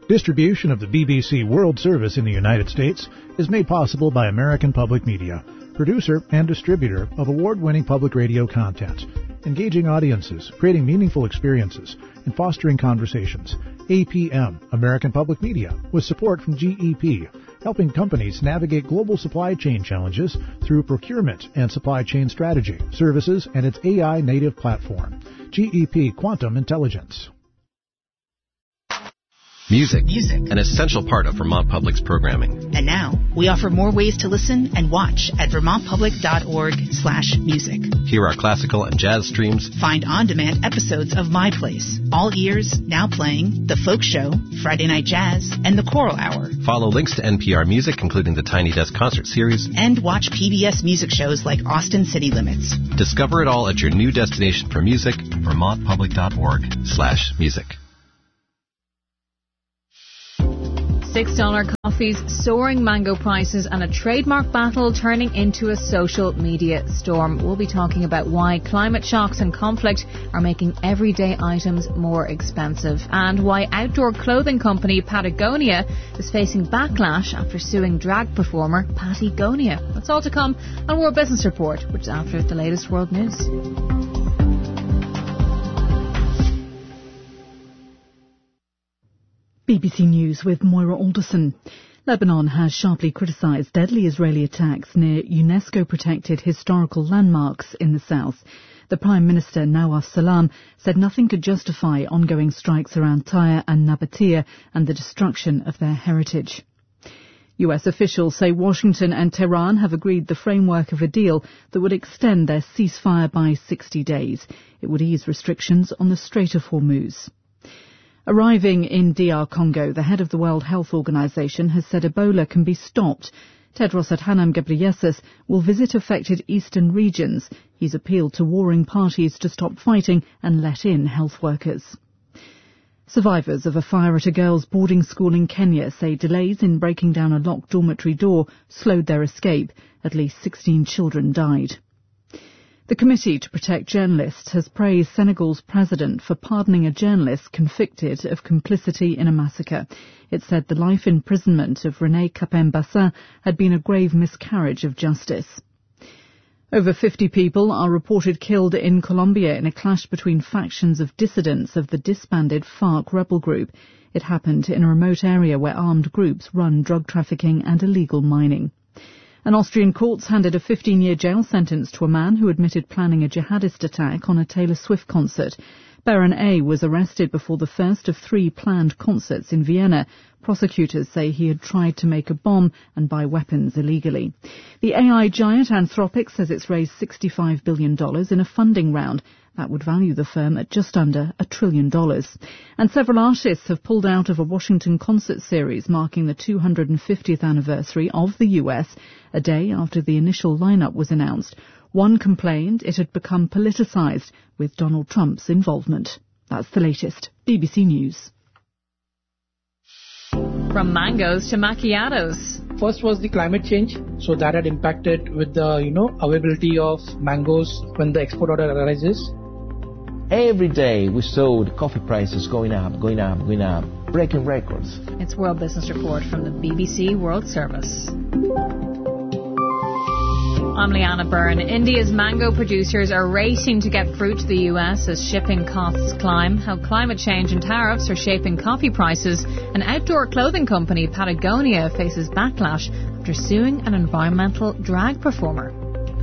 Distribution of the BBC World Service in the United States is made possible by American Public Media, producer and distributor of award-winning public radio content, engaging audiences, creating meaningful experiences, and fostering conversations. APM, American Public Media, with support from GEP, helping companies navigate global supply chain challenges through procurement and supply chain strategy, services, and its AI-native platform. GEP Quantum Intelligence. Music, an essential part of Vermont Public's programming. And now, we offer more ways to listen and watch at vermontpublic.org/music. Hear our classical and jazz streams. Find on-demand episodes of My Place, All Ears, Now Playing, The Folk Show, Friday Night Jazz, and The Choral Hour. Follow links to NPR Music, including the Tiny Desk Concert Series. And watch PBS music shows like Austin City Limits. Discover it all at your new destination for music, vermontpublic.org/music. $6 coffees, soaring mango prices, and a trademark battle turning into a social media storm. We'll be talking about why climate shocks and conflict are making everyday items more expensive, and why outdoor clothing company Patagonia is facing backlash after suing drag performer Patagonia. That's all to come on World Business Report, which is after the latest world news. BBC News with Moira Alderson. Lebanon has sharply criticised deadly Israeli attacks near UNESCO-protected historical landmarks in the south. The Prime Minister, Nawaf Salam, said nothing could justify ongoing strikes around Tyre and Nabatea and the destruction of their heritage. US officials say Washington and Tehran have agreed the framework of a deal that would extend their ceasefire by 60 days. It would ease restrictions on the Strait of Hormuz. Arriving in DR Congo, the head of the World Health Organization has said Ebola can be stopped. Tedros Adhanom Ghebreyesus will visit affected eastern regions. He's appealed to warring parties to stop fighting and let in health workers. Survivors of a fire at a girls' boarding school in Kenya say delays in breaking down a locked dormitory door slowed their escape. At least 16 children died. The Committee to Protect Journalists has praised Senegal's president for pardoning a journalist convicted of complicity in a massacre. It said the life imprisonment of René Capain-Bassa had been a grave miscarriage of justice. Over 50 people are reported killed in Colombia in a clash between factions of dissidents of the disbanded FARC rebel group. It happened in a remote area where armed groups run drug trafficking and illegal mining. An Austrian court's handed a 15-year jail sentence to a man who admitted planning a jihadist attack on a Taylor Swift concert. Baron A was arrested before the first of 3 planned concerts in Vienna. Prosecutors say he had tried to make a bomb and buy weapons illegally. The AI giant Anthropic says it's raised $65 billion in a funding round. That would value the firm at just under $1 trillion. And several artists have pulled out of a Washington concert series marking the 250th anniversary of the US, a day after the initial lineup was announced. One complained it had become politicised with Donald Trump's involvement. That's the latest. BBC News. From mangoes to macchiatos. First was the climate change, so that had impacted with the availability of mangoes when the export order arises. Every day we saw the coffee prices going up, breaking records. It's World Business Report from the BBC World Service. I'm Leanna Byrne. India's mango producers are racing to get fruit to the US as shipping costs climb. How climate change and tariffs are shaping coffee prices. An outdoor clothing company, Patagonia, faces backlash after suing an environmental drag performer.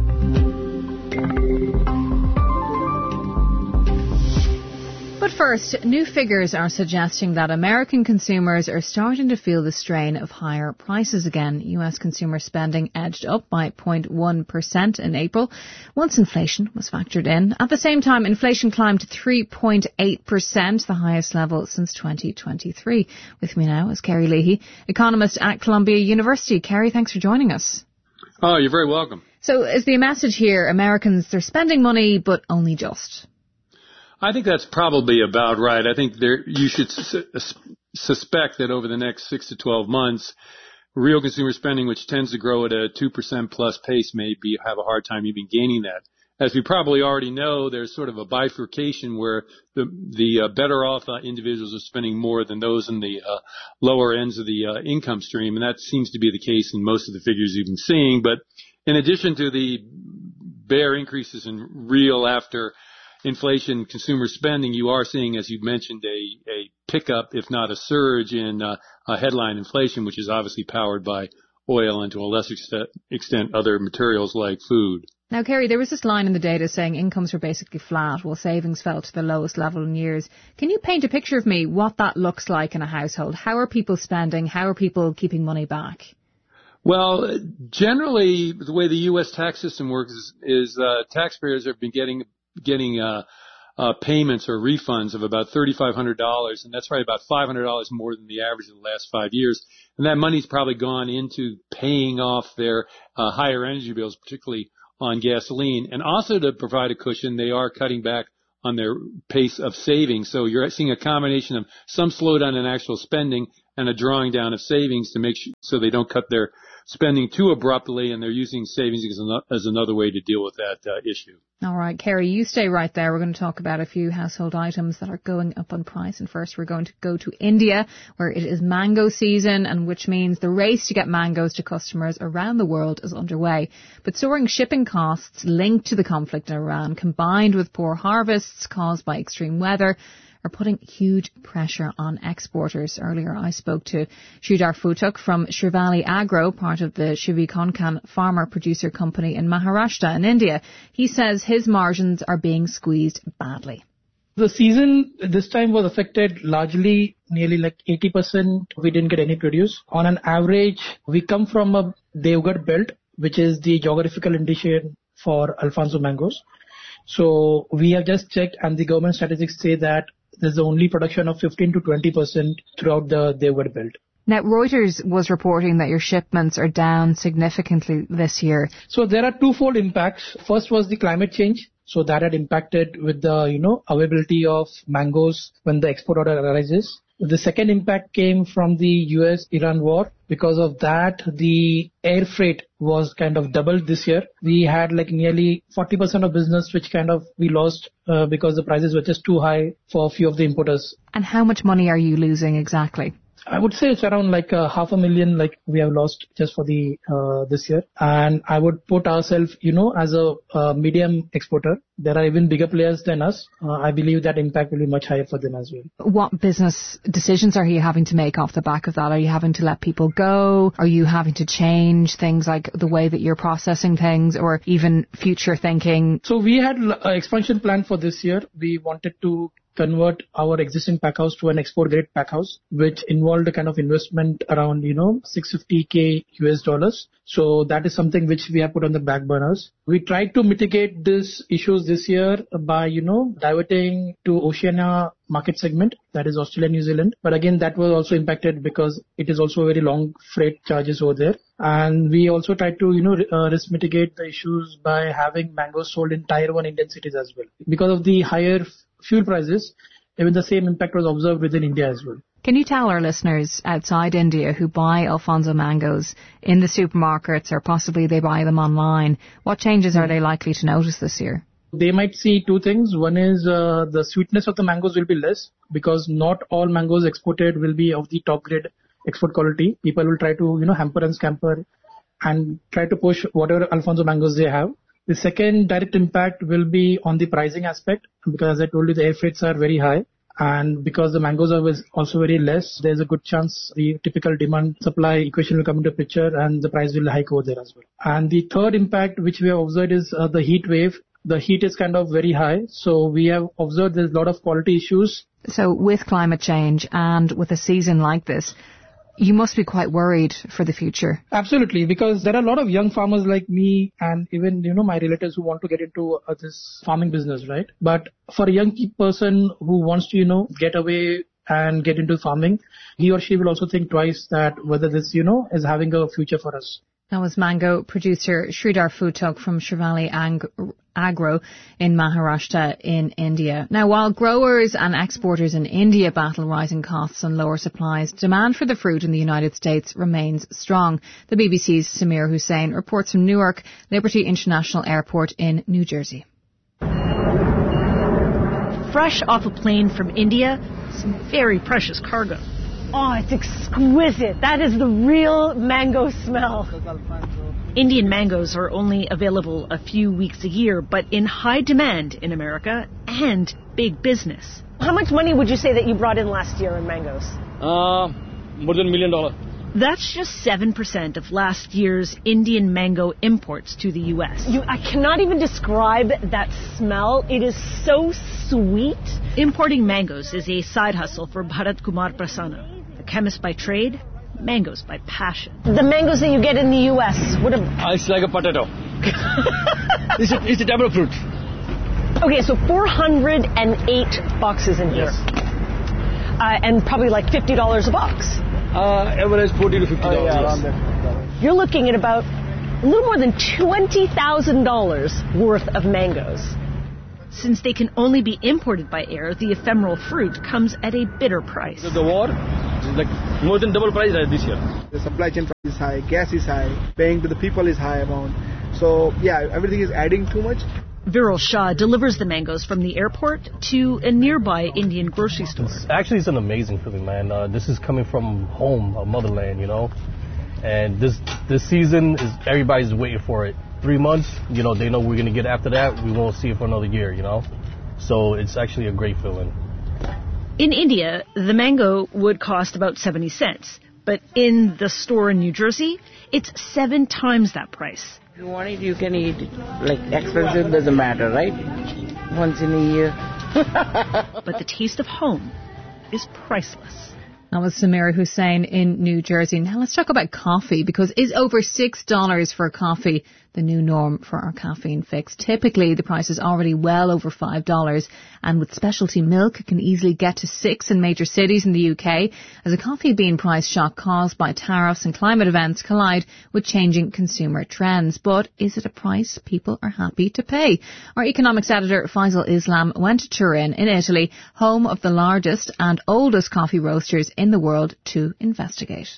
But first, new figures are suggesting that American consumers are starting to feel the strain of higher prices again. US consumer spending edged up by 0.1% in April, once inflation was factored in. At the same time, inflation climbed to 3.8%, the highest level since 2023. With me now is Kerry Leahy, economist at Columbia University. Kerry, thanks for joining us. Oh, you're very welcome. So is the message here, Americans, they're spending money, but only just? I think that's probably about right. I think you should suspect that over the next 6 to 12 months, real consumer spending, which tends to grow at a 2% plus pace, have a hard time even gaining that as we probably already know, there's sort of a bifurcation where the better off individuals are spending more than those in the lower ends of the income stream, and that seems to be the case in most of the figures you've been seeing. But in addition to the bare increases in real after inflation consumer spending, you are seeing, as you mentioned, a pickup, if not a surge, in headline inflation, which is obviously powered by oil and to a lesser extent other materials like food. Now, Kerry, there was this line in the data saying incomes were basically flat while savings fell to the lowest level in years. Can you paint a picture of me what that looks like in a household? How are people spending? How are people keeping money back? Well, generally, the way the U.S. tax system works is taxpayers have been getting payments or refunds of about $3,500, and that's probably about $500 more than the average of the last 5 years. And that money's probably gone into paying off their higher energy bills, particularly on gasoline. And also to provide a cushion, they are cutting back on their pace of saving. So you're seeing a combination of some slowdown in actual spending and a drawing down of savings to make sure so they don't cut their spending too abruptly, and they're using savings as another way to deal with that issue. All right, Kerry, you stay right there. We're going to talk about a few household items that are going up on price. And first, we're going to go to India, where it is mango season, and which means the race to get mangoes to customers around the world is underway. But soaring shipping costs linked to the conflict in Iran, combined with poor harvests caused by extreme weather, are putting huge pressure on exporters. Earlier, I spoke to Sridhar Futuk from Shrivali Agro, part of the Shivi Konkan farmer producer company in Maharashtra in India. He says his margins are being squeezed badly. The season this time was affected largely, nearly like 80%. We didn't get any produce. On an average, we come from a Devgarh belt, which is the geographical indication for Alfonso mangoes. So we have just checked, and the government statistics say that there's only production of 15 to 20% throughout the Devgarh belt. Now, Reuters was reporting that your shipments are down significantly this year. So there are twofold impacts. First was the climate change. So that had impacted with the, availability of mangoes when the export order arises. The second impact came from the US-Iran war. Because of that, the air freight was kind of doubled this year. We had like nearly 40% of business, which kind of we lost because the prices were just too high for a few of the importers. And how much money are you losing exactly? I would say it's around like $500,000 like we have lost just for the this year. And I would put ourselves, as a medium exporter. There are even bigger players than us. I believe that impact will be much higher for them as well. What business decisions are you having to make off the back of that? Are you having to let people go? Are you having to change things like the way that you're processing things, or even future thinking? So we had an expansion plan for this year. We wanted to convert our existing packhouse to an export grade packhouse, which involved a kind of investment around, $650K US. So that is something which we have put on the back burners. We tried to mitigate these issues this year by, diverting to Oceania market segment, that is Australia, New Zealand. But again, that was also impacted because it is also very long freight charges over there. And we also tried to, risk mitigate the issues by having mangoes sold in Tier 1 Indian cities as well. Because of the higher fuel prices, even the same impact was observed within India as well. Can you tell our listeners outside India who buy Alfonso mangoes in the supermarkets, or possibly they buy them online, what changes are they likely to notice this year? They might see two things. One is the sweetness of the mangoes will be less, because not all mangoes exported will be of the top grade export quality. People will try to, hamper and scamper and try to push whatever Alfonso mangoes they have. The second direct impact will be on the pricing aspect, because as I told you, the air freights are very high. And because the mangoes are also very less, there's a good chance the typical demand-supply equation will come into picture and the price will hike over there as well. And the third impact which we have observed is the heat wave. The heat is kind of very high. So we have observed there's a lot of quality issues. So with climate change and with a season like this, you must be quite worried for the future. Absolutely, because there are a lot of young farmers like me and even, my relatives who want to get into this farming business, right? But for a young person who wants to, get away and get into farming, he or she will also think twice that whether this, is having a future for us. That was mango producer Sridhar Futok from Shivali Agro in Maharashtra in India. Now, while growers and exporters in India battle rising costs and lower supplies, demand for the fruit in the United States remains strong. The BBC's Samir Hussain reports from Newark Liberty International Airport in New Jersey. Fresh off a plane from India, some very precious cargo. Oh, it's exquisite. That is the real mango smell. Indian mangoes are only available a few weeks a year, but in high demand in America and big business. How much money would you say that you brought in last year in mangoes? More than $1 million. That's just 7% of last year's Indian mango imports to the U.S. I cannot even describe that smell. It is so sweet. Importing mangoes is a side hustle for Bharat Kumar Prasanna. A chemist by trade, mangoes by passion. The mangoes that you get in the U.S., It's like a potato. It's a type of fruit. Okay, so 408 boxes in here. Yes. And probably like $50 a box. Average $40 to $50. Yes. You're looking at about a little more than $20,000 worth of mangoes. Since they can only be imported by air, the ephemeral fruit comes at a bitter price. The war is like more than double price this year. The supply chain price is high, gas is high, paying to the people is high amount. So, yeah, everything is adding too much. Viral Shah delivers the mangoes from the airport to a nearby Indian grocery store. Actually, it's an amazing feeling, man. This is coming from home, motherland, you know. And this season, everybody's waiting for it. 3 months, they know we're going to get after that. We won't see it for another year, So it's actually a great feeling. In India, the mango would cost about 70 cents. But in the store in New Jersey, it's 7 times that price. If you want it, you can eat it. Like, expensive doesn't matter, right? Once in a year. But the taste of home is priceless. That was Samira Hussain in New Jersey. Now let's talk about coffee, because is over $6 for a coffee the new norm for our caffeine fix? Typically, the price is already well over $5, and with specialty milk, it can easily get to $6 in major cities in the UK, as a coffee bean price shock caused by tariffs and climate events collide with changing consumer trends. But is it a price people are happy to pay? Our economics editor, Faisal Islam, went to Turin in Italy, home of the largest and oldest coffee roasters in the world, to investigate.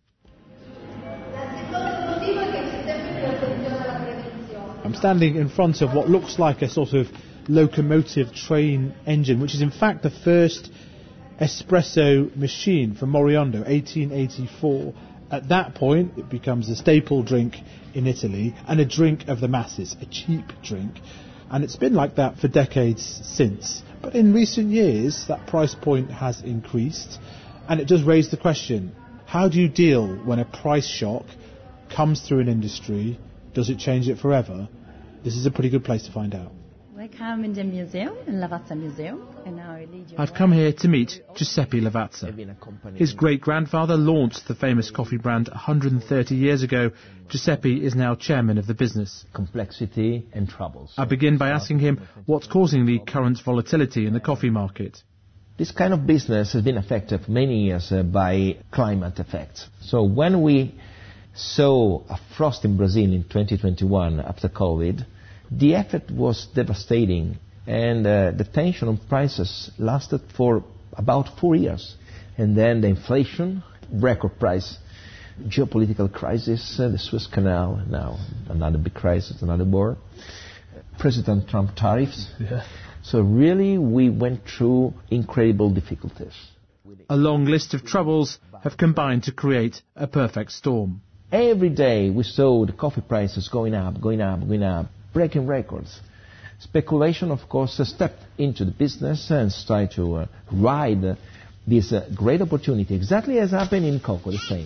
I'm standing in front of what looks like a sort of locomotive train engine, which is in fact the first espresso machine from Moriondo, 1884. At that point, it becomes a staple drink in Italy and a drink of the masses, a cheap drink. And it's been like that for decades since. But in recent years, that price point has increased. And it does raise the question, how do you deal when a price shock comes through an industry? Does it change it forever? This is a pretty good place to find out. Welcome in the museum, in Lavazza Museum. And now I lead you. I've come here to meet Giuseppe Lavazza. His great-grandfather launched the famous coffee brand 130 years ago. Giuseppe is now chairman of the business. Complexity and troubles. I begin by asking him what's causing the current volatility in the coffee market. This kind of business has been affected for many years by climate effects. So when we saw a frost in Brazil in 2021 after COVID, the effect was devastating, and the tension on prices lasted for about 4 years. And then the inflation, record price, geopolitical crisis, the Suez Canal, now another big crisis, another war, President Trump tariffs. Yeah. So really we went through incredible difficulties. A long list of troubles have combined to create a perfect storm. Every day we saw the coffee prices going up, breaking records. Speculation, of course, stepped into the business and tried to ride this great opportunity, exactly as happened in cocoa, the same.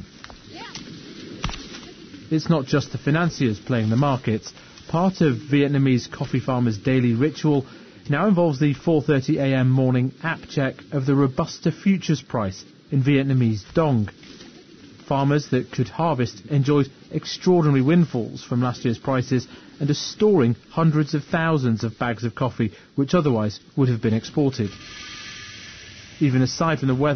It's not just the financiers playing the markets. Part of Vietnamese coffee farmers' daily ritual now involves the 4:30 a.m. morning app check of the Robusta futures price in Vietnamese dong. Farmers that could harvest enjoyed extraordinary windfalls from last year's prices and are storing hundreds of thousands of bags of coffee which otherwise would have been exported. Even aside from the weather,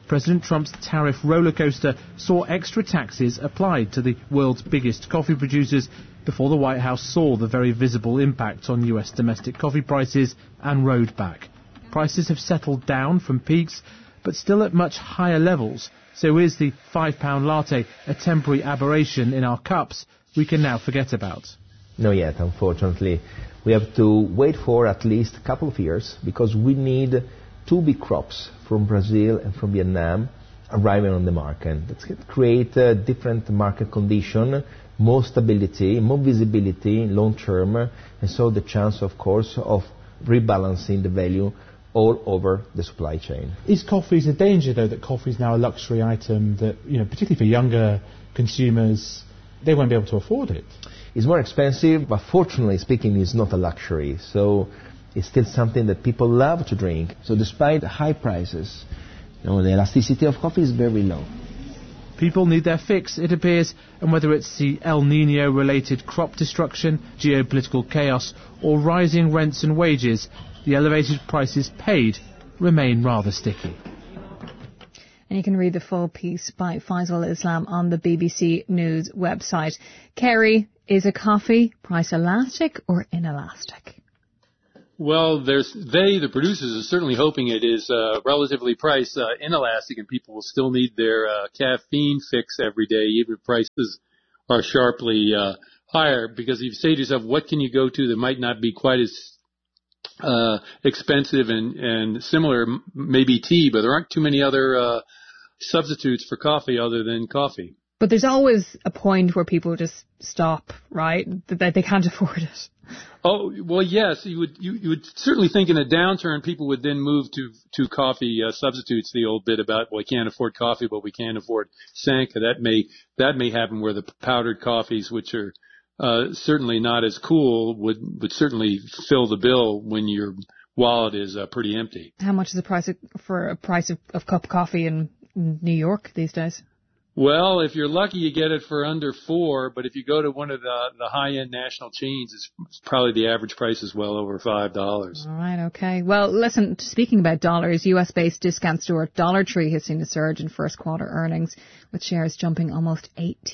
President Trump's tariff rollercoaster saw extra taxes applied to the world's biggest coffee producers before the White House saw the very visible impact on US domestic coffee prices and rode back. Prices have settled down from peaks, but still at much higher levels. So is the £5 latte a temporary aberration in our cups we can now forget about? Not yet, unfortunately. We have to wait for at least a couple of years because we need 2 big crops from Brazil and from Vietnam arriving on the market. That's going to create a different market condition, more stability, more visibility long term, and so the chance, of course, of rebalancing the value all over the supply chain. Is coffee a danger, though, that coffee is now a luxury item that, particularly for younger consumers, they won't be able to afford it? It's more expensive, but fortunately speaking, it's not a luxury. So it's still something that people love to drink. So despite high prices, the elasticity of coffee is very low. People need their fix, it appears, and whether it's the El Niño-related crop destruction, geopolitical chaos, or rising rents and wages, the elevated prices paid remain rather sticky. And you can read the full piece by Faisal Islam on the BBC News website. Kerry, is a coffee price elastic or inelastic? Well, the producers are certainly hoping it is relatively price inelastic, and people will still need their caffeine fix every day, even if prices are sharply higher. Because if you say to yourself, what can you go to that might not be quite as expensive and similar, maybe tea, but there aren't too many other substitutes for coffee other than coffee. But there's always a point where people just stop, right? That they can't afford it. Oh, well, yes, you would certainly think in a downturn people would then move to coffee substitutes. The old bit about, well, we can't afford coffee, but we can afford Sanka. That may happen where the powdered coffees, which are certainly not as cool, would certainly fill the bill when your wallet is pretty empty. How much is the price of cup of coffee in New York these days? Well, if you're lucky, you get it for under $4, but if you go to one of the high-end national chains, it's probably the average price is well over $5. All right, okay. Well, listen, speaking about dollars, US-based discount store Dollar Tree has seen a surge in first quarter earnings, with shares jumping almost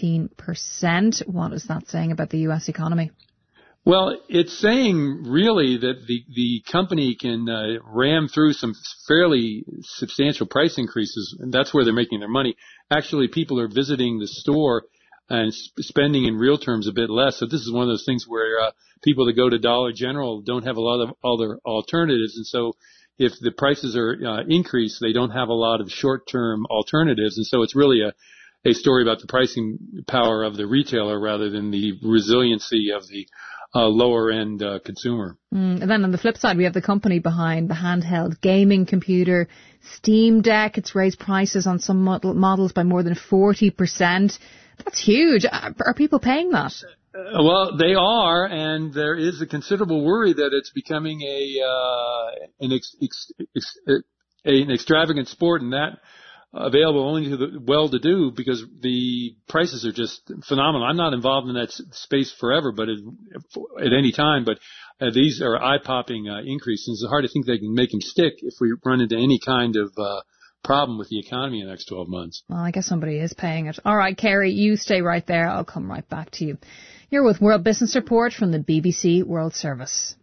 18%. What is that saying about the US economy? Well, it's saying really that the company can ram through some fairly substantial price increases, and that's where they're making their money. Actually, people are visiting the store and spending in real terms a bit less. So this is one of those things where people that go to Dollar General don't have a lot of other alternatives, and so if the prices are increased, they don't have a lot of short-term alternatives, and so it's really a story about the pricing power of the retailer rather than the resiliency of the lower-end consumer. And then on the flip side, we have the company behind the handheld gaming computer Steam Deck. It's raised prices on some models by more than 40%. That's huge. Are people paying that? Well, they are, and there is a considerable worry that it's becoming an extravagant sport, and that available only to the well-to-do because the prices are just phenomenal. I'm not involved in that space forever, but at any time. But these are eye-popping increases. It's hard to think they can make them stick if we run into any kind of problem with the economy in the next 12 months. Well, I guess somebody is paying it. All right, Kerry, you stay right there. I'll come right back to you. You're with World Business Report from the BBC World Service.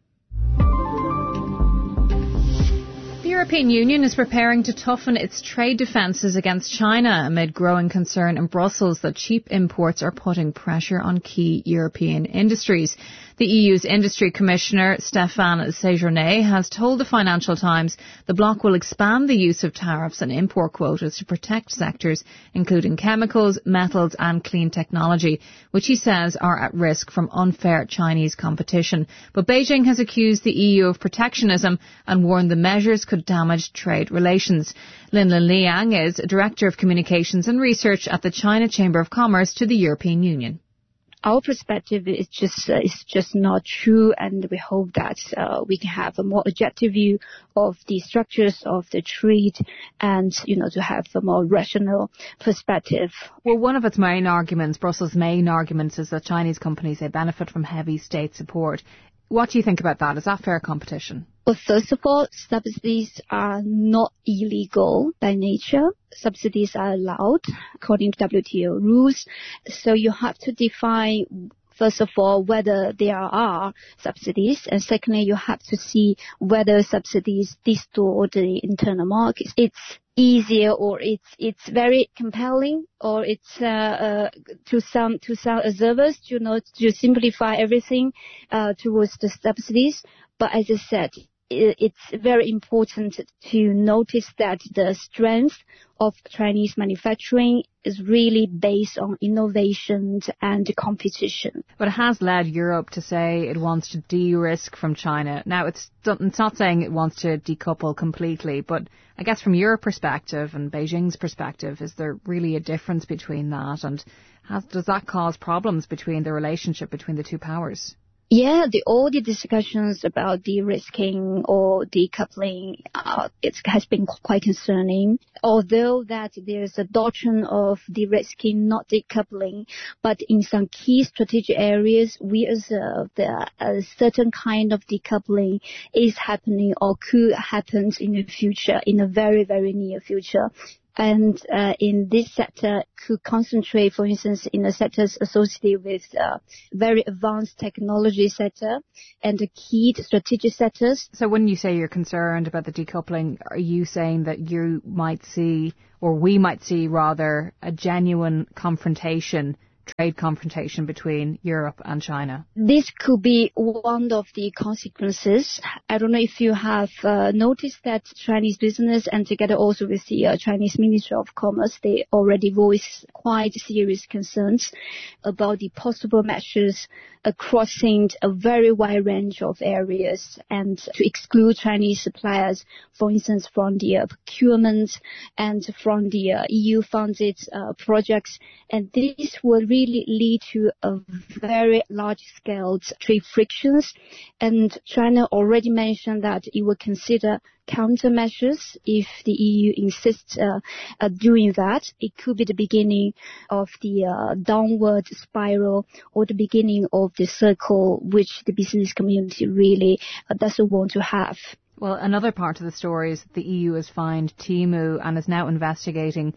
The European Union is preparing to toughen its trade defences against China amid growing concern in Brussels that cheap imports are putting pressure on key European industries. The EU's Industry Commissioner, Stéphane Séjourné, has told the Financial Times the bloc will expand the use of tariffs and import quotas to protect sectors including chemicals, metals and clean technology, which he says are at risk from unfair Chinese competition. But Beijing has accused the EU of protectionism and warned the measures could damage trade relations. Linlin Liang is Director of Communications and Research at the China Chamber of Commerce to the European Union. Our perspective is just not true, and we hope that we can have a more objective view of the structures of the trade and, to have a more rational perspective. Well, one of its main arguments, Brussels' main arguments, is that Chinese companies, they benefit from heavy state support. What do you think about that? Is that fair competition? Well, first of all, subsidies are not illegal by nature. Subsidies are allowed according to WTO rules. So you have to define, first of all, whether there are subsidies, and secondly, you have to see whether subsidies distort the internal market. It's easier, or it's very compelling, or it's to some observers, to simplify everything towards the subsidies. But as I said, it's very important to notice that the strength of Chinese manufacturing is really based on innovation and competition. But it has led Europe to say it wants to de-risk from China. Now, it's not saying it wants to decouple completely, but I guess from your perspective and Beijing's perspective, is there really a difference between that? And does that cause problems between the relationship between the two powers? Yeah, all the discussions about de-risking or decoupling, it has been quite concerning. Although that there's a doctrine of de-risking, not decoupling, but in some key strategic areas, we observe that a certain kind of decoupling is happening or could happen in the future, in a very, very near future. And in this sector, could concentrate, for instance, in the sectors associated with very advanced technology sector and the key strategic sectors. So when you say you're concerned about the decoupling, are you saying that you might see, or we might see rather, a genuine trade confrontation between Europe and China? This could be one of the consequences. I don't know if you have noticed that Chinese business, and together also with the Chinese Ministry of Commerce, they already voiced quite serious concerns about the possible measures crossing a very wide range of areas, and to exclude Chinese suppliers, for instance, from the procurement and from the EU-funded projects. And this will really lead to a very large-scale trade frictions. And China already mentioned that it will consider countermeasures if the EU insists doing that. It could be the beginning of the downward spiral, or the beginning of the circle which the business community really doesn't want to have. Well, another part of the story is that the EU has fined Temu and is now investigating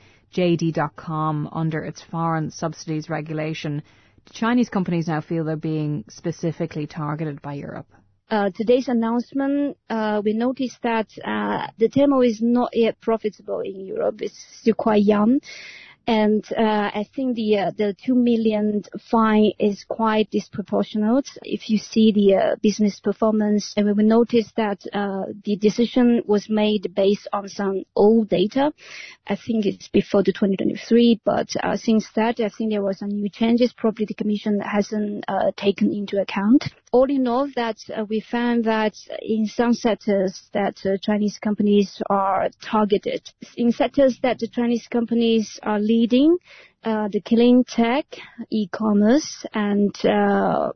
JD.com under its foreign subsidies regulation. Do Chinese companies now feel they're being specifically targeted by Europe? Today's announcement, we noticed that the Temu is not yet profitable in Europe. It's still quite young. And I think the 2 million fine is quite disproportionate. If you see the business performance, and we will notice that the decision was made based on some old data. I think it's before the 2023, but since that, I think there were some new changes. Probably the Commission hasn't taken into account. All in all, that we found that in some sectors that Chinese companies are targeted. In sectors that the Chinese companies are leading, the clean tech, e-commerce, and a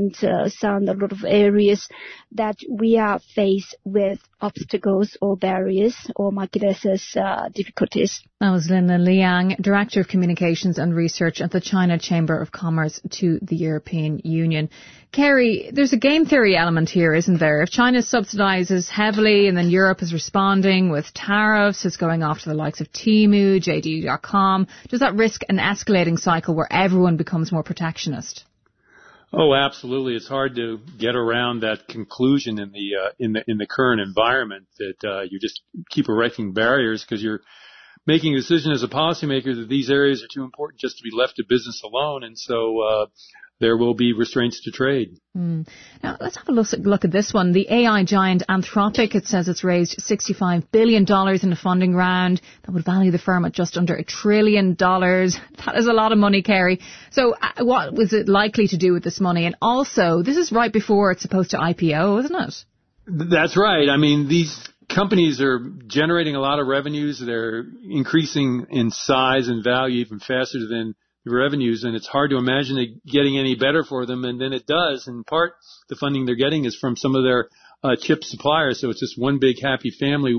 lot of areas that we are faced with obstacles or barriers or market access difficulties. That was Linda Liang, Director of Communications and Research at the China Chamber of Commerce to the European Union. Kerry, there's a game theory element here, isn't there? If China subsidises heavily and then Europe is responding with tariffs, it's going after the likes of Temu, JD.com, does that risk an escalating cycle where everyone becomes more protectionist? Oh, absolutely. It's hard to get around that conclusion in the current environment that you just keep erecting barriers because you're making a decision as a policymaker that these areas are too important just to be left to business alone, and so there will be restraints to trade. Now, let's have a look at this one. The AI giant Anthropic, it says it's raised $65 billion in a funding round. That would value the firm at just under $1 trillion. That is a lot of money, Kerry. So what was it likely to do with this money? And also, this is right before it's supposed to IPO, isn't it? That's right. I mean, these companies are generating a lot of revenues. They're increasing in size and value even faster than the revenues, and it's hard to imagine it getting any better for them, and then it does. In part, the funding they're getting is from some of their chip suppliers, so it's just one big happy family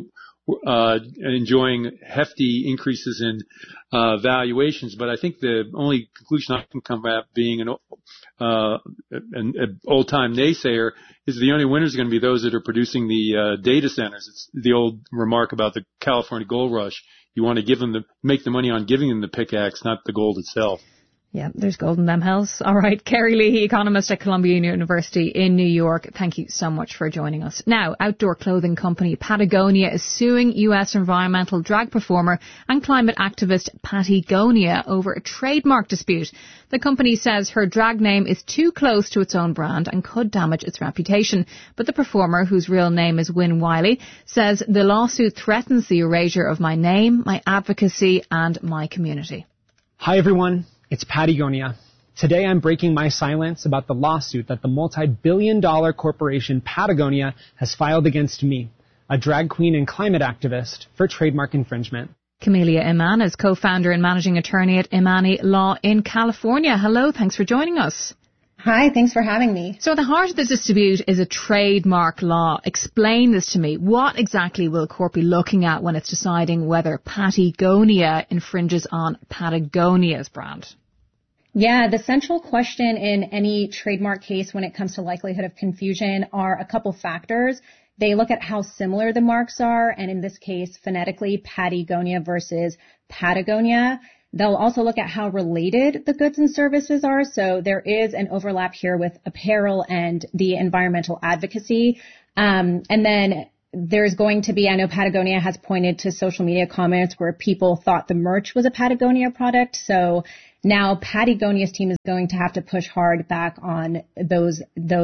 enjoying hefty increases in valuations. But I think the only conclusion I can come at being an old-time naysayer, is the only winners are going to be those that are producing the data centers. It's the old remark about the California gold rush. You want to make the money on giving them the pickaxe, not the gold itself. Yeah, there's gold in them hills. All right, Kerry Leahy, economist at Columbia University in New York. Thank you so much for joining us. Now, outdoor clothing company Patagonia is suing U.S. environmental drag performer and climate activist Patagonia over a trademark dispute. The company says her drag name is too close to its own brand and could damage its reputation. But the performer, whose real name is Wynne Wiley, says the lawsuit threatens the erasure of my name, my advocacy and my community. Hi everyone. It's Patagonia. Today I'm breaking my silence about the lawsuit that the multi-billion-dollar corporation Patagonia has filed against me, a drag queen and climate activist, for trademark infringement. Camelia Iman is co-founder and managing attorney at Imani Law in California. Hello, thanks for joining us. Hi, thanks for having me. So at the heart of the dispute is a trademark law. Explain this to me. What exactly will court be looking at when it's deciding whether Patagonia infringes on Patagonia's brand? Yeah, the central question in any trademark case when it comes to likelihood of confusion are a couple factors. They look at how similar the marks are, and in this case, phonetically, Patagonia versus Patagonia. They'll also look at how related the goods and services are. So there is an overlap here with apparel and the environmental advocacy. And then there's going to be, I know Patagonia has pointed to social media comments where people thought the merch was a Patagonia product. So now Patagonia's team is going to have to push hard back on those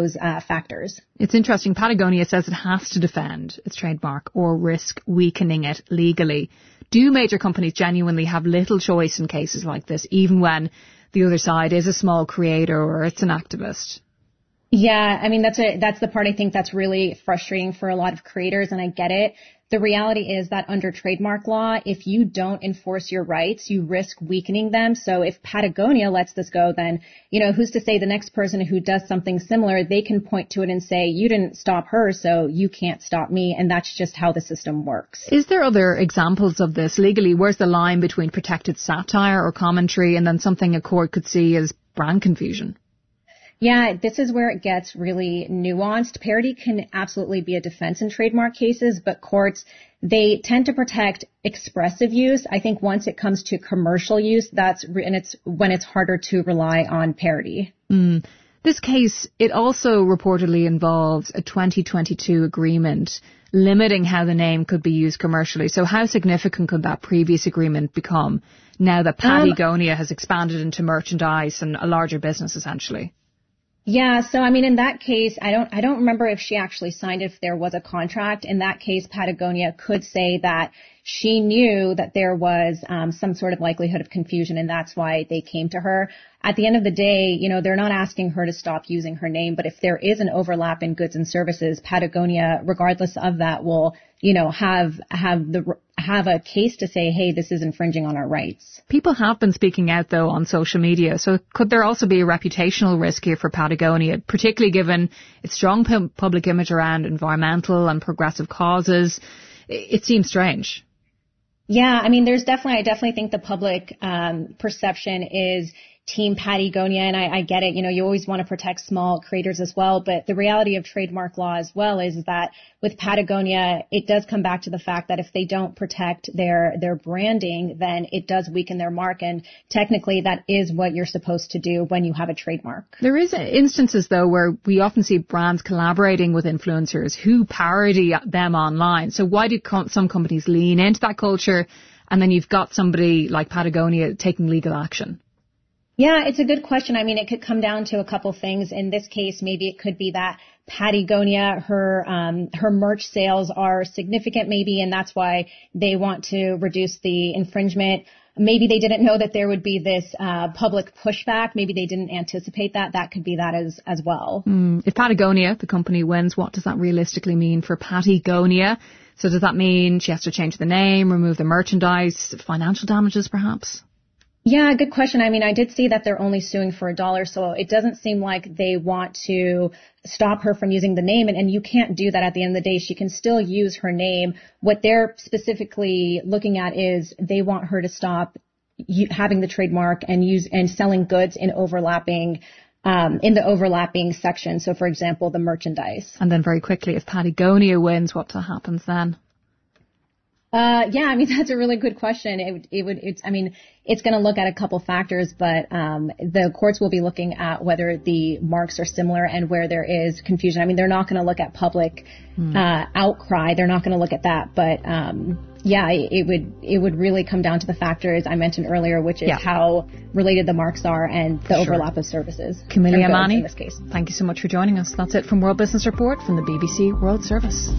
factors. It's interesting. Patagonia says it has to defend its trademark or risk weakening it legally. Do major companies genuinely have little choice in cases like this, even when the other side is a small creator or it's an activist? Yeah, I mean, that's the part I think that's really frustrating for a lot of creators, and I get it. The reality is that under trademark law, if you don't enforce your rights, you risk weakening them. So if Patagonia lets this go, then, who's to say the next person who does something similar, they can point to it and say, you didn't stop her, so you can't stop me. And that's just how the system works. Is there other examples of this legally? Where's the line between protected satire or commentary and then something a court could see as brand confusion? Yeah, this is where it gets really nuanced. Parody can absolutely be a defense in trademark cases, but courts, they tend to protect expressive use. I think once it comes to commercial use, it's when it's harder to rely on parody. This case, it also reportedly involves a 2022 agreement limiting how the name could be used commercially. So how significant could that previous agreement become now that Patagonia has expanded into merchandise and a larger business essentially? Yeah, so I mean, in that case, I don't remember if she actually signed if there was a contract. In that case, Patagonia could say that she knew that there was some sort of likelihood of confusion, and that's why they came to her. At the end of the day, they're not asking her to stop using her name, but if there is an overlap in goods and services, Patagonia, regardless of that, will, have a case to say, hey, this is infringing on our rights. People have been speaking out, though, on social media. So could there also be a reputational risk here for Patagonia, particularly given its strong public image around environmental and progressive causes? It seems strange. Yeah, I mean, I definitely think the public perception is Team Patagonia, and I get it. You always want to protect small creators as well, but the reality of trademark law as well is that with Patagonia, it does come back to the fact that if they don't protect their branding, then it does weaken their mark, and technically that is what you're supposed to do when you have a trademark. There is instances, though, where we often see brands collaborating with influencers who parody them online. So why do some companies lean into that culture, and then you've got somebody like Patagonia taking legal action? Yeah, it's a good question. I mean, it could come down to a couple things. In this case, maybe it could be that Patagonia, her merch sales are significant maybe, and that's why they want to reduce the infringement. Maybe they didn't know that there would be this public pushback. Maybe they didn't anticipate that. That could be that as well. If Patagonia, the company, wins, what does that realistically mean for Patagonia? So does that mean she has to change the name, remove the merchandise, financial damages perhaps? Yeah, good question. I mean, I did see that they're only suing for $1, so it doesn't seem like they want to stop her from using the name, and you can't do that at the end of the day. She can still use her name. What they're specifically looking at is they want her to stop having the trademark and selling goods in overlapping in the overlapping section. So, for example, the merchandise. And then very quickly, if Patagonia wins, what happens then? That's a really good question. It's going to look at a couple factors, but the courts will be looking at whether the marks are similar and where there is confusion. I mean, they're not going to look at public outcry. They're not going to look at that, but it would really come down to the factors I mentioned earlier, which is how related the marks are and the overlap of services. Camille Amani, in this case. Thank you so much for joining us. That's it from World Business Report from the BBC World Service.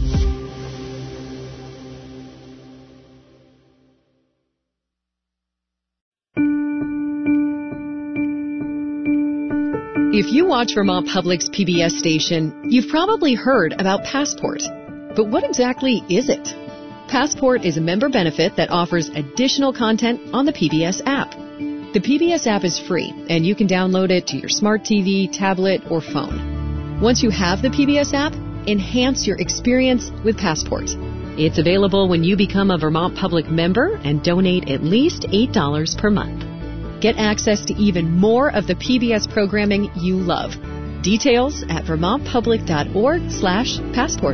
If you watch Vermont Public's PBS station, you've probably heard about Passport. But what exactly is it? Passport is a member benefit that offers additional content on the PBS app. The PBS app is free, and you can download it to your smart TV, tablet, or phone. Once you have the PBS app, enhance your experience with Passport. It's available when you become a Vermont Public member and donate at least $8 per month. Get access to even more of the PBS programming you love. Details at vermontpublic.org/passport.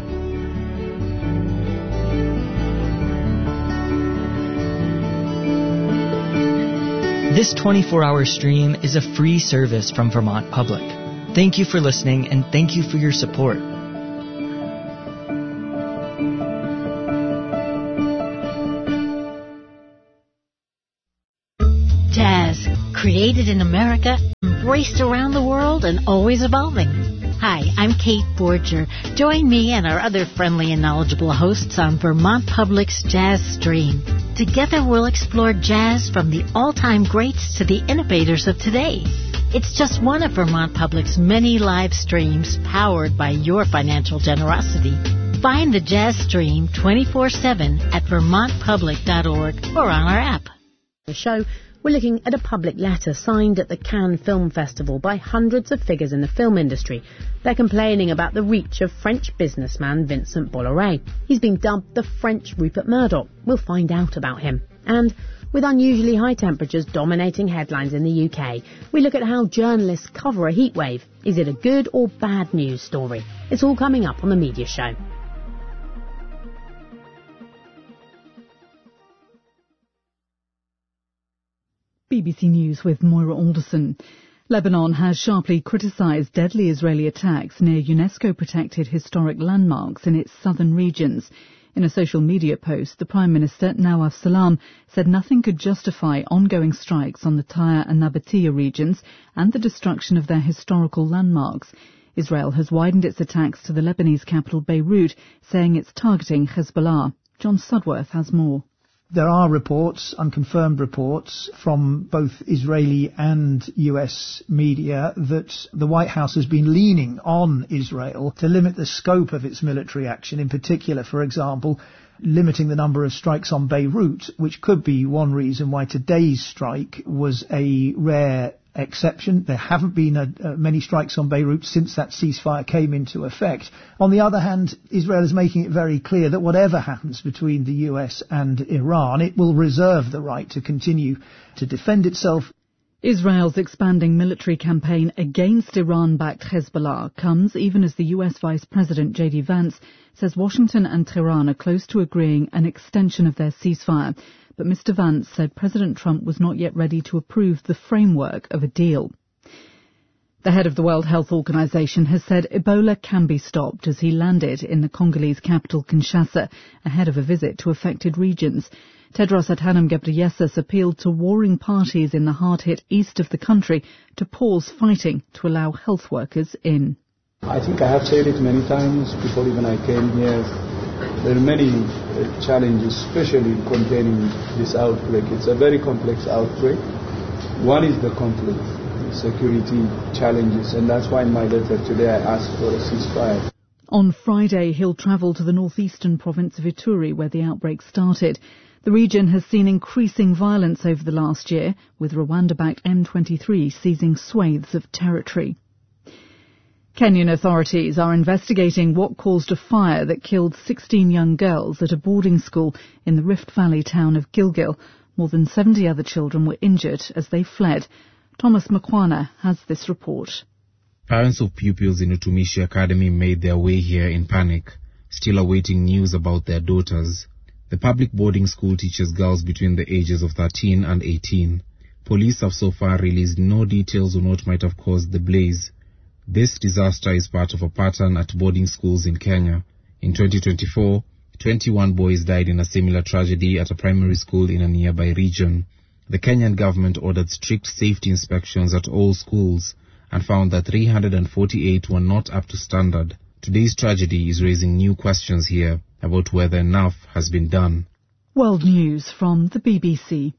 This 24-hour stream is a free service from Vermont Public. Thank you for listening, and thank you for your support. Jazz, created in America, embraced around the world, and always evolving. Hi, I'm Kate Borger. Join me and our other friendly and knowledgeable hosts on Vermont Public's Jazz Stream. Together we'll explore jazz from the all-time greats to the innovators of today. It's just one of Vermont Public's many live streams powered by your financial generosity. Find the Jazz Stream 24/7 at vermontpublic.org or on our app. The show, we're looking at a public letter signed at the Cannes Film Festival by hundreds of figures in the film industry. They're complaining about the reach of French businessman Vincent Bolloré. He's been dubbed the French Rupert Murdoch. We'll find out about him. And with unusually high temperatures dominating headlines in the UK, we look at how journalists cover a heatwave. Is it a good or bad news story? It's all coming up on the Media Show. BBC News with Moira Alderson. Lebanon has sharply criticised deadly Israeli attacks near UNESCO-protected historic landmarks in its southern regions. In a social media post, the Prime Minister, Nawaf Salam, said nothing could justify ongoing strikes on the Tyre and Nabatea regions and the destruction of their historical landmarks. Israel has widened its attacks to the Lebanese capital Beirut, saying it's targeting Hezbollah. John Sudworth has more. There are reports, unconfirmed reports, from both Israeli and US media that the White House has been leaning on Israel to limit the scope of its military action, in particular, for example, limiting the number of strikes on Beirut, which could be one reason why today's strike was a rare exception. There haven't been many strikes on Beirut since that ceasefire came into effect. On the other hand, Israel is making it very clear that whatever happens between the US and Iran, it will reserve the right to continue to defend itself. Israel's expanding military campaign against Iran-backed Hezbollah comes even as the US Vice President J.D. Vance says Washington and Tehran are close to agreeing an extension of their ceasefire. But Mr. Vance said President Trump was not yet ready to approve the framework of a deal. The head of the World Health Organization has said Ebola can be stopped as he landed in the Congolese capital Kinshasa ahead of a visit to affected regions. Tedros Adhanom Ghebreyesus appealed to warring parties in the hard-hit east of the country to pause fighting to allow health workers in. I think I have said it many times before even I came here. There are many challenges, especially containing this outbreak. It's a very complex outbreak. One is the conflict, the security challenges, and that's why in my letter today I asked for a ceasefire. On Friday, he'll travel to the northeastern province of Ituri, where the outbreak started. The region has seen increasing violence over the last year, with Rwanda-backed M23 seizing swathes of territory. Kenyan authorities are investigating what caused a fire that killed 16 young girls at a boarding school in the Rift Valley town of Gilgil. More than 70 other children were injured as they fled. Thomas Makwana has this report. Parents of pupils in Utumishi Academy made their way here in panic, still awaiting news about their daughters. The public boarding school teaches girls between the ages of 13 and 18. Police have so far released no details on what might have caused the blaze. This disaster is part of a pattern at boarding schools in Kenya. In 2024, 21 boys died in a similar tragedy at a primary school in a nearby region. The Kenyan government ordered strict safety inspections at all schools and found that 348 were not up to standard. Today's tragedy is raising new questions here about whether enough has been done. World News from the BBC.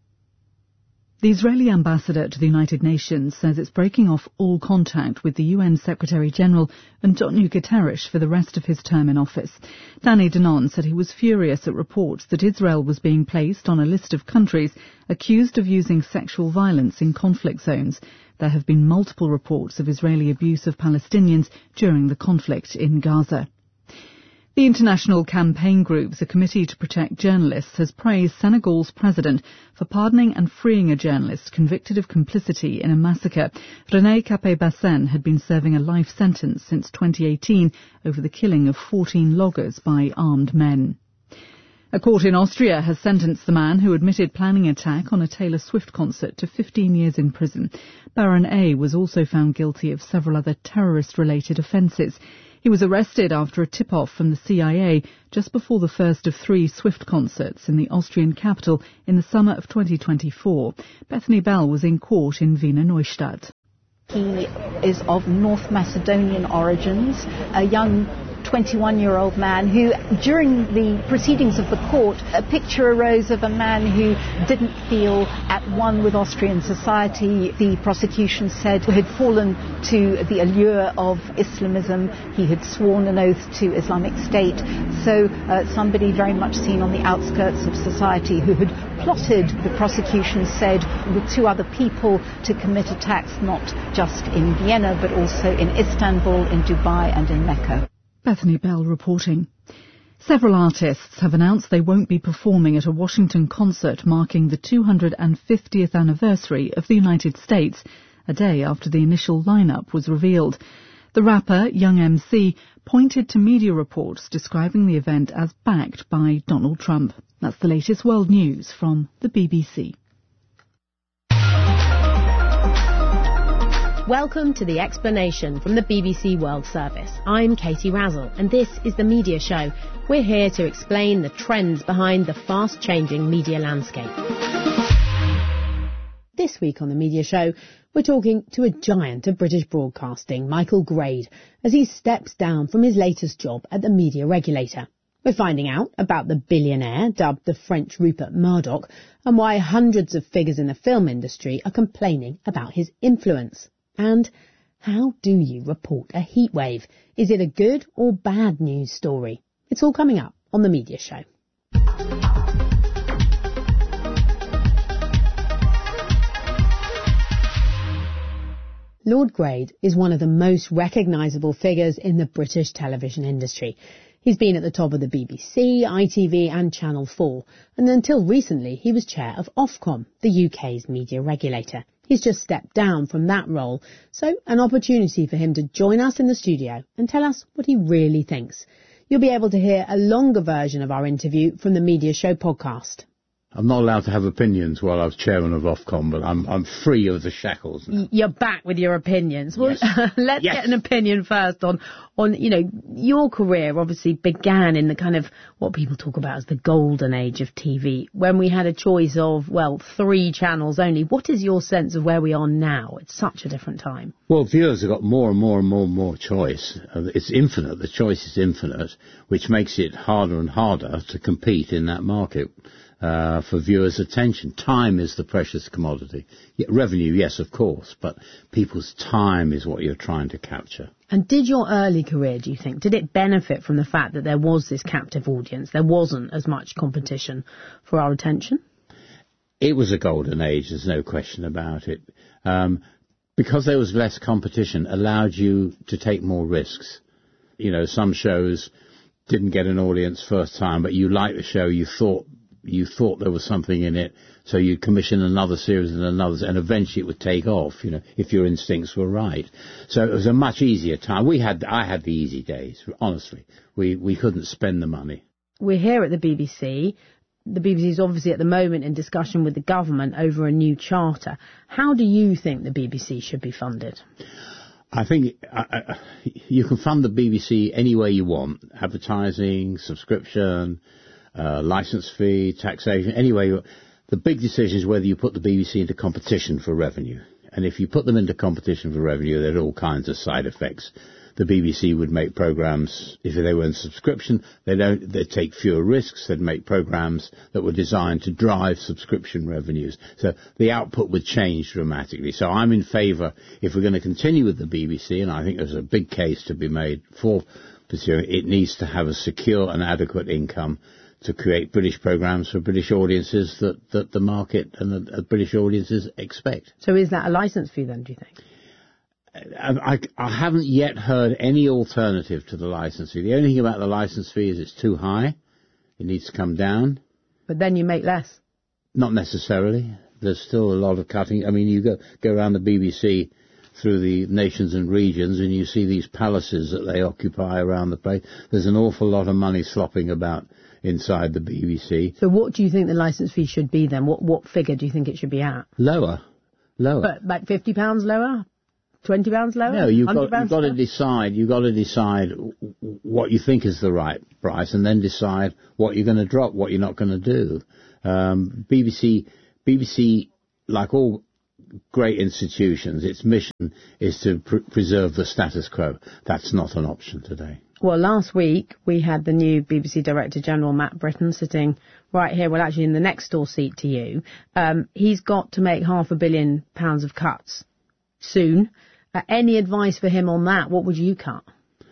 The Israeli ambassador to the United Nations says it's breaking off all contact with the UN Secretary-General Antonio Guterres for the rest of his term in office. Danny Danon said he was furious at reports that Israel was being placed on a list of countries accused of using sexual violence in conflict zones. There have been multiple reports of Israeli abuse of Palestinians during the conflict in Gaza. The International Campaign Group, the Committee to Protect Journalists, has praised Senegal's president for pardoning and freeing a journalist convicted of complicity in a massacre. René Capé-Bassène had been serving a life sentence since 2018 over the killing of 14 loggers by armed men. A court in Austria has sentenced the man who admitted planning an attack on a Taylor Swift concert to 15 years in prison. Baron A was also found guilty of several other terrorist-related offences. He was arrested after a tip-off from the CIA just before the first of 3 Swift concerts in the Austrian capital in the summer of 2024. Bethany Bell was in court in Wiener Neustadt. He is of North Macedonian origins, a young 21-year-old man who, during the proceedings of the court, a picture arose of a man who didn't feel at one with Austrian society. The prosecution said he had fallen to the allure of Islamism. He had sworn an oath to Islamic State. So somebody very much seen on the outskirts of society who had plotted, the prosecution said, with 2 other people to commit attacks not just in Vienna but also in Istanbul, in Dubai and in Mecca. Bethany Bell reporting. Several artists have announced they won't be performing at a Washington concert marking the 250th anniversary of the United States, a day after the initial lineup was revealed. The rapper, Young MC, pointed to media reports describing the event as backed by Donald Trump. That's the latest world news from the BBC. Welcome to The Explanation from the BBC World Service. I'm Katie Razzle, and this is The Media Show. We're here to explain the trends behind the fast-changing media landscape. This week on The Media Show, we're talking to a giant of British broadcasting, Michael Grade, as he steps down from his latest job at the media regulator. We're finding out about the billionaire dubbed the French Rupert Murdoch and why hundreds of figures in the film industry are complaining about his influence. And how do you report a heatwave? Is it a good or bad news story? It's all coming up on The Media Show. Lord Grade is one of the most recognisable figures in the British television industry. He's been at the top of the BBC, ITV and Channel 4, and until recently he was chair of Ofcom, the UK's media regulator. He's just stepped down from that role, so an opportunity for him to join us in the studio and tell us what he really thinks. You'll be able to hear a longer version of our interview from the Media Show podcast. I'm not allowed to have opinions while I was chairman of Ofcom, but I'm free of the shackles now. You're back with your opinions. Well, yes. Let's get an opinion first on your career obviously began in the kind of what people talk about as the golden age of TV, when we had a choice of, 3 channels only. What is your sense of where we are now? It's such a different time. Well, viewers have got more and more and more and more choice. It's infinite. The choice is infinite, which makes it harder and harder to compete in that market. For viewers' attention. Time is the precious commodity. Revenue, yes, of course, but people's time is what you're trying to capture. And did your early career, do you think, did it benefit from the fact that there was this captive audience? There wasn't as much competition for our attention? It was a golden age, there's no question about it. Because there was less competition, allowed you to take more risks. Some shows didn't get an audience first time, but you liked the show, you thought you thought there was something in it, so you'd commission another series and another, and eventually it would take off, if your instincts were right. So it was a much easier time. I had the easy days, honestly. We couldn't spend the money. We're here at the BBC. The BBC is obviously at the moment in discussion with the government over a new charter. How do you think the BBC should be funded? I think you can fund the BBC any way you want. Advertising, subscription, license fee, taxation, any way you want. The big decision is whether you put the BBC into competition for revenue. And if you put them into competition for revenue, there are all kinds of side effects. The BBC would make programmes, if they were in subscription, they'd take fewer risks, they'd make programmes that were designed to drive subscription revenues. So the output would change dramatically. So I'm in favour, if we're going to continue with the BBC, and I think there's a big case to be made for pursuing, it needs to have a secure and adequate income to create British programmes for British audiences that the market and the British audiences expect. So is that a licence fee then, do you think? I haven't yet heard any alternative to the licence fee. The only thing about the licence fee is it's too high. It needs to come down. But then you make less. Not necessarily. There's still a lot of cutting. I mean, you go around the BBC through the nations and regions and you see these palaces that they occupy around the place. There's an awful lot of money slopping about inside the BBC. So what do you think the licence fee should be then? What figure do you think it should be at? Lower. But like £50 lower? £20 lower? No, you've got to decide. You've got to decide what you think is the right price, and then decide what you're going to drop, what you're not going to do. BBC, like all great institutions, its mission is to preserve the status quo. That's not an option today. Well, last week we had the new BBC Director General, Matt Britton, sitting right here, well, actually in the next door seat to you. He's got to make £500 million of cuts soon. Any advice for him on that? What would you cut?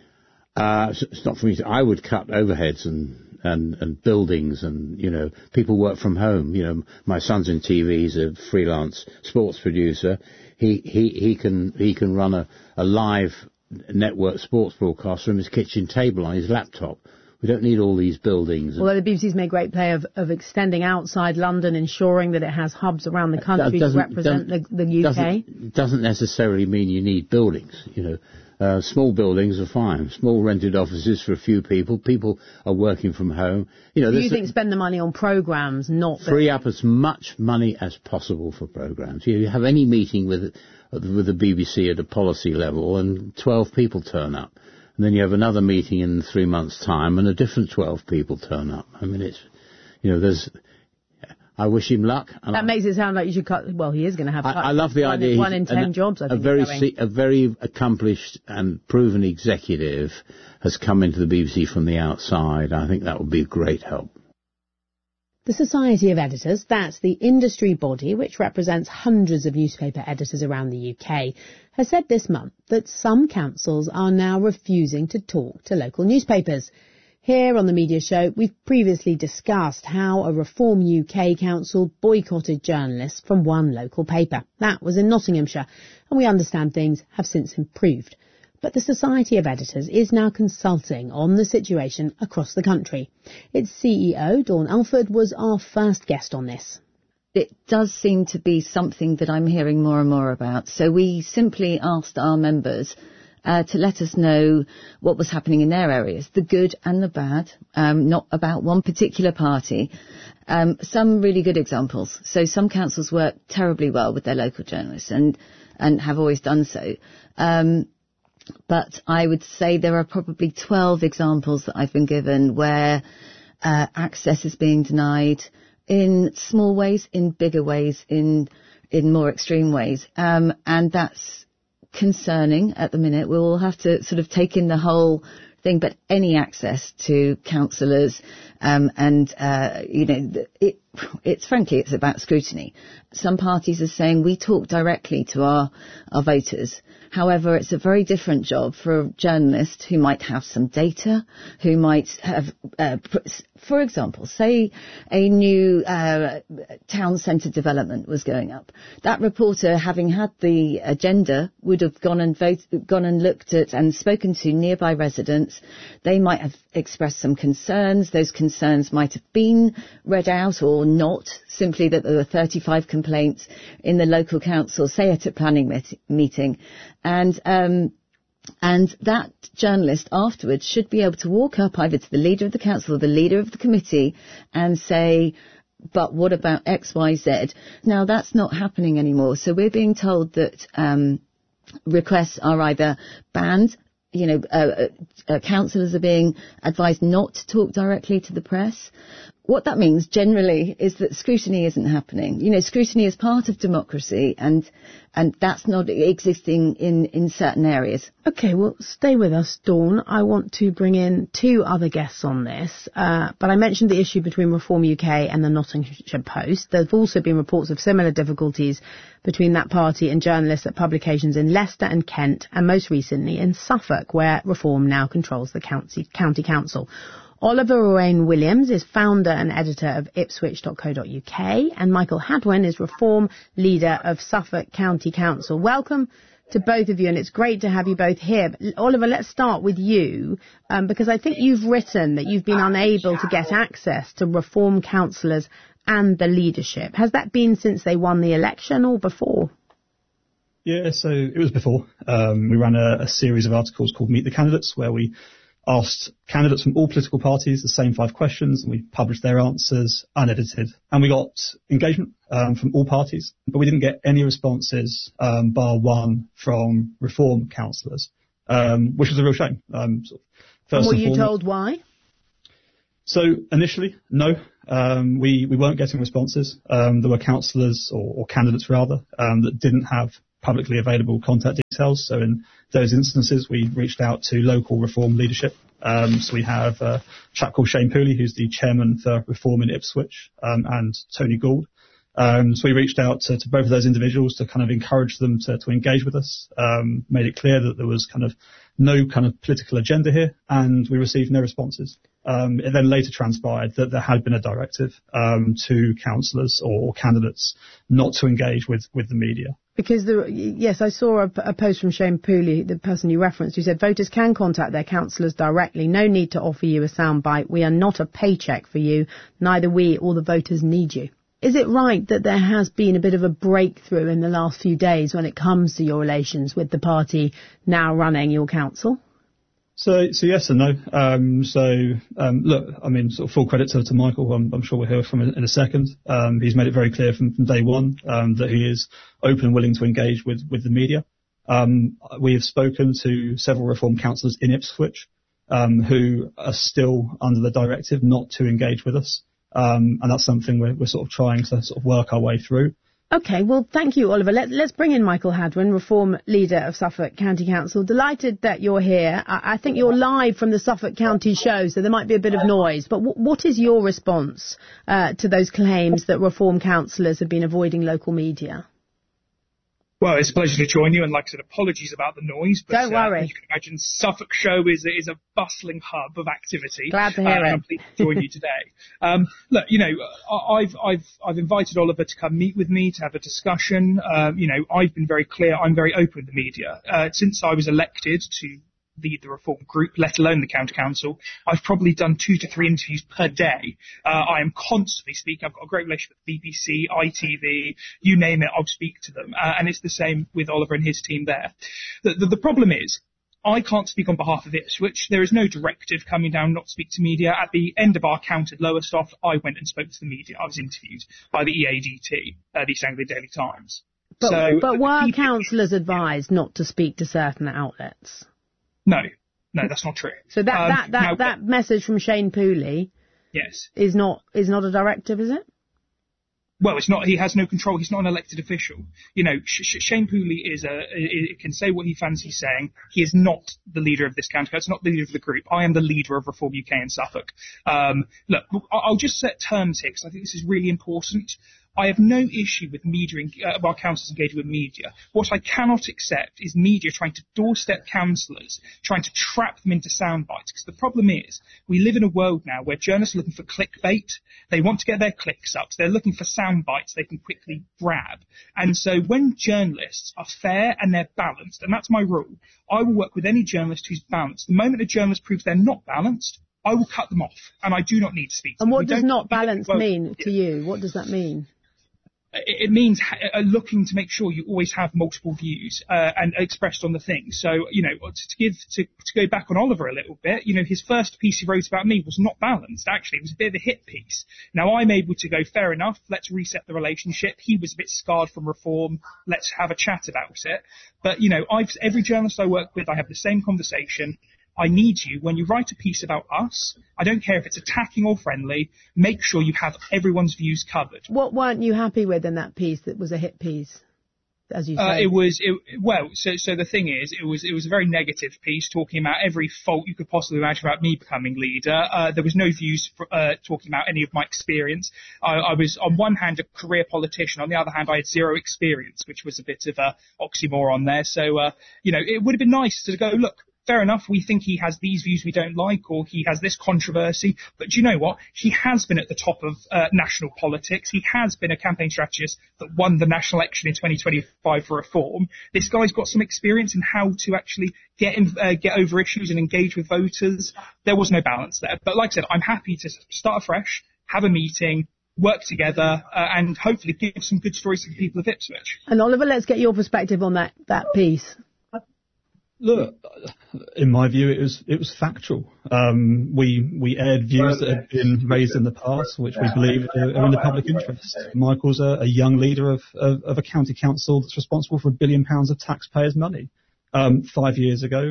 It's not for me. I would cut overheads and buildings, and people work from home. My son's in TV. He's a freelance sports producer. He can run a live network sports broadcast from his kitchen table on his laptop. We don't need all these buildings. Although the BBC's made great play of extending outside London, ensuring that it has hubs around the country to represent the UK. Doesn't necessarily mean you need buildings. Small buildings are fine. Small rented offices for a few people. People are working from home. Do you think spend the money on programmes, not free up as much money as possible for programmes? You have any meeting with the BBC at a policy level, and 12 people turn up. And then you have another meeting in 3 months' time, and a different 12 people turn up. I mean, I wish him luck. That makes it sound like you should cut. Well, he is going to have cuts. I love the idea. 1 in 10 jobs, I think. A very accomplished and proven executive has come into the BBC from the outside. I think that would be a great help. The Society of Editors, that's the industry body which represents hundreds of newspaper editors around the UK, has said this month that some councils are now refusing to talk to local newspapers. Here on the Media Show, we've previously discussed how a Reform UK council boycotted journalists from one local paper. That was in Nottinghamshire, and we understand things have since improved. But the Society of Editors is now consulting on the situation across the country. Its CEO, Dawn Alford, was our first guest on this. It does seem to be something that I'm hearing more and more about. So we simply asked our members to let us know what was happening in their areas, the good and the bad, not about one particular party. Some really good examples. So some councils work terribly well with their local journalists and have always done so. But I would say there are probably 12 examples that I've been given where access is being denied in small ways, in bigger ways, in more extreme ways. And that's concerning at the minute. We'll all have to sort of take in the whole thing, but any access to councillors it's about scrutiny. Some parties are saying we talk directly to our voters. However, it's a very different job for a journalist who might have some data, who might have, for example, say a new town centre development was going up. That reporter, having had the agenda, would have gone and looked at and spoken to nearby residents. They might have expressed some concerns. Those concerns might have been read out or not, simply that there were 35 complaints in the local council, say at a planning meeting. And that journalist afterwards should be able to walk up either to the leader of the council or the leader of the committee and say, but what about X, Y, Z? Now, that's not happening anymore. So we're being told that requests are either banned, councillors are being advised not to talk directly to the press. What that means generally is that scrutiny isn't happening. Scrutiny is part of democracy, and that's not existing in certain areas. Okay, well, stay with us, Dawn. I want to bring in two other guests on this, but I mentioned the issue between Reform UK and the Nottinghamshire Post. There have also been reports of similar difficulties between that party and journalists at publications in Leicester and Kent, and most recently in Suffolk, where Reform now controls the county council. Oliver Owain-Williams is founder and editor of Ipswich.co.uk, and Michael Hadwin is Reform leader of Suffolk County Council. Welcome to both of you, and it's great to have you both here. But Oliver, let's start with you, because I think you've written that you've been unable to get access to Reform councillors and the leadership. Has that been since they won the election or before? Yeah, so it was before. We ran a series of articles called Meet the Candidates, where we asked candidates from all political parties the same 5 questions, and we published their answers unedited. And we got engagement from all parties, but we didn't get any responses, bar one, from Reform councillors, which was a real shame. And were you told why? So initially, no. We weren't getting responses. There were councillors, or candidates rather, that didn't have publicly available contact details. So in those instances, we reached out to local Reform leadership. So we have a chap called Shane Pooley, who's the chairman for Reform in Ipswich, and Tony Gould. So we reached out to both of those individuals to kind of encourage them to engage with us, made it clear that there was kind of no kind of political agenda here, and we received no responses. It then later transpired that there had been a directive to councillors or candidates not to engage with the media. Because, yes, I saw a post from Shane Pooley, the person you referenced, who said voters can contact their councillors directly. No need to offer you a soundbite. We are not a paycheck for you. Neither we or the voters need you. Is it right that there has been a bit of a breakthrough in the last few days when it comes to your relations with the party now running your council? So yes and no. Look, I mean, sort of full credit to Michael. I'm sure we'll hear from him in a second. He's made it very clear from day one that he is open and willing to engage with the media. We have spoken to several Reform councillors in Ipswich who are still under the directive not to engage with us, and that's something we're sort of trying to sort of work our way through. OK, well, thank you, Oliver. Let's bring in Michael Hadwin, Reform leader of Suffolk County Council. Delighted that you're here. I think you're live from the Suffolk County show, so there might be a bit of noise. But what is your response to those claims that Reform councillors have been avoiding local media? Well, it's a pleasure to join you, and like I said, apologies about the noise. But, don't worry. As you can imagine, Suffolk Show is a bustling hub of activity. Glad to hear it. I'm pleased to join you today. Look, I've invited Oliver to come meet with me to have a discussion. I've been very clear. I'm very open with the media. Since I was elected to lead the Reform group, let alone the county council, I've probably done 2 to 3 interviews per day. I am constantly speaking. I've got a great relationship with BBC, ITV, you name it, I'll speak to them. And it's the same with Oliver and his team there. The problem is, I can't speak on behalf of Ipswich. There is no directive coming down not to speak to media. At the end of our count at Lowestoft, I went and spoke to the media. I was interviewed by the EADT, the East Anglia Daily Times. But were councillors advised not to speak to certain outlets? No, that's not true. So that message from Shane Pooley, yes, is not a directive, is it? Well, it's not. He has no control. He's not an elected official. You know, Shane Pooley can say what he fancies saying. He is not the leader of this county. It's not the leader of the group. I am the leader of Reform UK in Suffolk. Look, I'll just set terms here because I think this is really important. I have no issue with media, our councillors engaging with media. What I cannot accept is media trying to doorstep councillors, trying to trap them into sound bites. Because the problem is, we live in a world now where journalists are looking for clickbait. They want to get their clicks up. So they're looking for sound bites they can quickly grab. And so when journalists are fair and they're balanced, and that's my rule, I will work with any journalist who's balanced. The moment a journalist proves they're not balanced, I will cut them off, and I do not need to speak to them. And what does not balanced mean to you? What does that mean? It means looking to make sure you always have multiple views and expressed on the thing. So, you know, to go back on Oliver a little bit, you know, his first piece he wrote about me was not balanced. Actually, it was a bit of a hit piece. Now, I'm able to go, fair enough, let's reset the relationship. He was a bit scarred from Reform. Let's have a chat about it. But, you know, every journalist I work with, I have the same conversation. I need you, when you write a piece about us, I don't care if it's attacking or friendly, make sure you have everyone's views covered. What weren't you happy with in that piece that was a hit piece, as you say? So the thing is, it was a very negative piece talking about every fault you could possibly imagine about me becoming leader. There was no views talking about any of my experience. I was, on one hand, a career politician. On the other hand, I had zero experience, which was a bit of a oxymoron there. So, you know, it would have been nice to go, look, fair enough, we think he has these views we don't like, or he has this controversy. But do you know what? He has been at the top of national politics. He has been a campaign strategist that won the national election in 2025 for Reform. This guy's got some experience in how to actually get over issues and engage with voters. There was no balance there. But like I said, I'm happy to start afresh, have a meeting, work together, and hopefully give some good stories to the people of Ipswich. And Oliver, let's get your perspective on that piece. Look, in my view, it was factual. We aired views that had been raised in the past, which we believe are in the public interest. Michael's a young leader of a county council that's responsible for £1 billion of taxpayers' money. 5 years ago,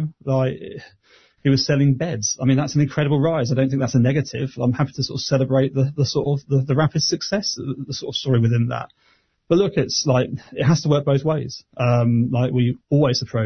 he was selling beds. I mean, that's an incredible rise. I don't think that's a negative. I'm happy to sort of celebrate the rapid success, the sort of story within that. But look, it's like, it has to work both ways. Like we always approach